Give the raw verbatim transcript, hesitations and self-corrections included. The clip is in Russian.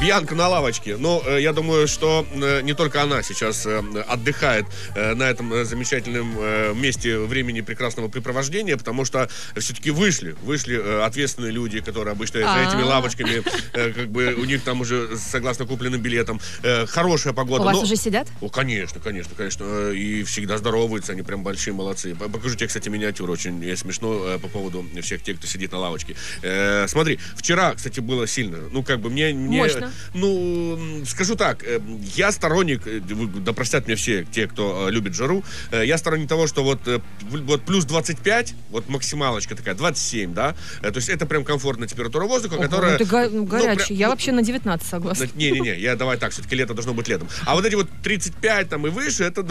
Бьянка на лавочке. Но э, я думаю, что э, не только она сейчас э, отдыхает э, на этом э, замечательном э, месте времени прекрасного препровождения, потому что все-таки вышли, вышли э, ответственные люди, которые обычно за этими лавочками, э, как бы у них там уже, согласно купленным билетам, э, хорошая погода. У вас но... уже сидят? О, конечно, конечно, конечно. И всегда здороваются, они прям большие молодцы. Покажу тебе, кстати, миниатюру. Очень смешно э, по поводу всех тех, кто сидит на лавочке. Э, смотри, вчера, кстати, было сильно. Ну, как бы мне... мне Мощно. Ну, скажу так, э, я сторонник, э, да простят меня все те, кто э, любит жару, э, я сторонник того, что вот, э, вот плюс двадцать пять, вот максималочка такая, двадцать семь, да, э, то есть это прям комфортная температура воздуха, Ого, которая... ну, ты го- ну, горячий, ну, прям, я ну, вообще на девятнадцать согласна. Не-не-не, я давай так, все-таки лето должно быть летом. А вот эти вот тридцать пять там и выше, это